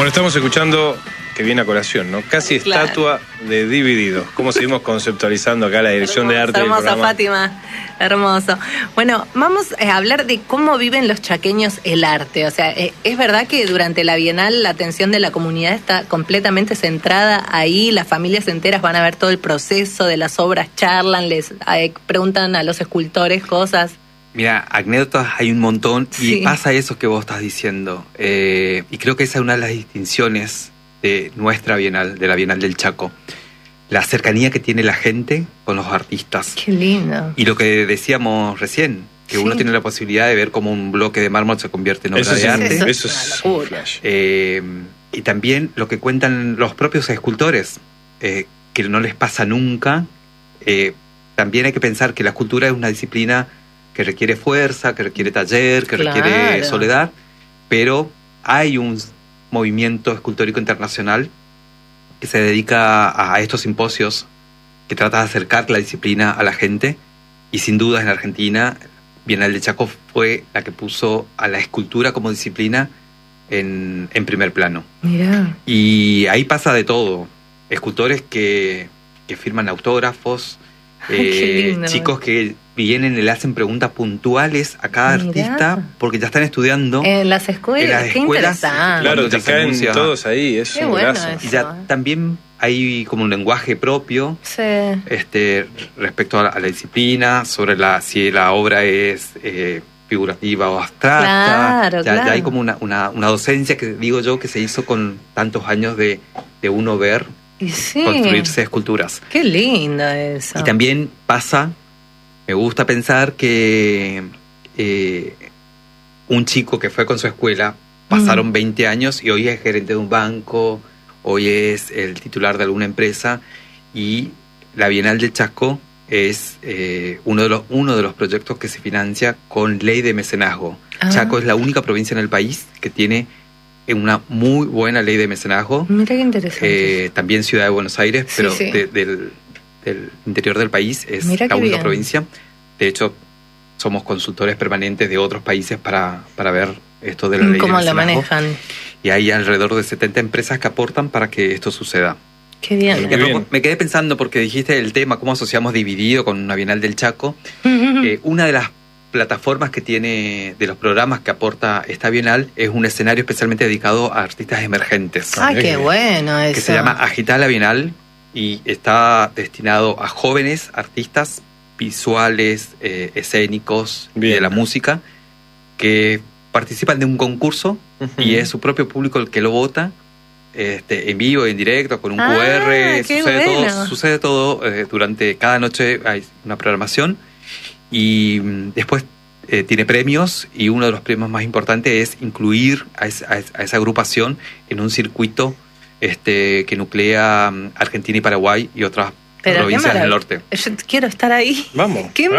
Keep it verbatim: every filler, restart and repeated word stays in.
Bueno, estamos escuchando, que viene a colación, ¿no? Casi Claro. estatua de Divididos. ¿Cómo seguimos conceptualizando acá la dirección Hermoso, de arte del hermoso, programa? Fátima, hermoso. Bueno, vamos a hablar de cómo viven los chaqueños el arte. O sea, eh, es verdad que durante la Bienal la atención de la comunidad está completamente centrada ahí, las familias enteras van a ver todo el proceso de las obras, charlan, les eh, preguntan a los escultores cosas. Mira, anécdotas hay un montón y Sí. pasa eso que vos estás diciendo. Eh, y creo que esa es una de las distinciones de nuestra Bienal, de la Bienal del Chaco. La cercanía que tiene la gente con los artistas. Qué lindo. Y lo que decíamos recién, que Sí. uno tiene la posibilidad de ver cómo un bloque de mármol se convierte en obra Eso de es, arte. eso, Eso es es una un locura. flash. Eh, y también lo que cuentan los propios escultores, eh, que no les pasa nunca. Eh, también hay que pensar que la escultura es una disciplina que requiere fuerza, que requiere taller, que Claro. requiere soledad, pero hay un movimiento escultórico internacional que se dedica a estos simposios, que trata de acercar la disciplina a la gente, y sin duda en Argentina, Bienal de Chaco fue la que puso a la escultura como disciplina en, en primer plano. Mirá. Y ahí pasa de todo. Escultores que, que firman autógrafos, Ay, qué eh, lindo. chicos que vienen y le hacen preguntas puntuales a cada Mirá. artista porque ya están estudiando. En las escuelas, En las qué escuelas, interesante. Claro, cuando te ya se caen anuncia- todos ahí, es Qué un bueno golazo. eso. Y ya también hay como un lenguaje propio Sí. este, respecto a la, a la disciplina, sobre la si la obra es eh, figurativa o abstracta. Claro, ya, claro. ya hay como una, una, una docencia que digo yo que se hizo con tantos años de, de uno ver Y sí. construirse esculturas. Qué lindo eso. Y también pasa, me gusta pensar que eh, un chico que fue con su escuela, pasaron Mm. veinte años y hoy es gerente de un banco, hoy es el titular de alguna empresa, y la Bienal del Chaco es eh, uno, de los, uno de los proyectos que se financia con ley de mecenazgo. Ah. Chaco es la única provincia en el país que tiene una muy buena ley de mecenazgo. Mira qué interesante. Eh, también Ciudad de Buenos Aires, Sí, pero sí. de- del, del interior del país es Mira la qué única bien. provincia. De hecho, somos consultores permanentes de otros países para, para ver esto de la ley ¿Cómo de lo mecenazgo. manejan? Y hay alrededor de setenta empresas que aportan para que esto suceda. Qué bien. Muy Y a bien. propós- me quedé pensando, porque dijiste el tema, cómo asociamos Dividido con una Bienal del Chaco. Eh, una de las plataformas que tiene, de los programas que aporta esta Bienal, es un escenario especialmente dedicado a artistas emergentes. Ah, qué bueno eso. Que se llama Agitar la Bienal y está destinado a jóvenes artistas visuales, eh, escénicos, y Bien. de la música, que participan de un concurso y es su propio público el que lo vota, este, en vivo, en directo, con un Ah, Q R. qué Sucede bueno. todo, sucede todo eh, durante cada noche hay una programación y mm, después eh, tiene premios, y uno de los premios más importantes es incluir a esa, a esa- a esa agrupación en un circuito este, que nuclea mm, Argentina y Paraguay y otras Pero qué provincias del maravilla. norte. Yo quiero estar ahí. Vamos. Qué